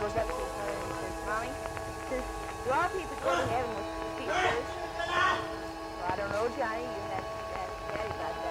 goes up to his mother and he says, Mommy, do all people go to heaven with feet first? Well, I don't know, Johnny. You have to ask Daddy about that.